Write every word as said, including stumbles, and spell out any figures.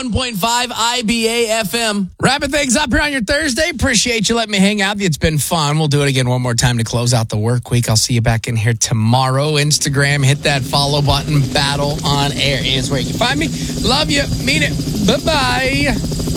one point five I B A F M. Wrapping things up here on your Thursday. Appreciate you letting me hang out with you. It's been fun. We'll do it again one more time to close out the work week. I'll see you back in here tomorrow. Instagram, hit that follow button. Battle on Air is where you can find me. Love you. Mean it. Bye-bye.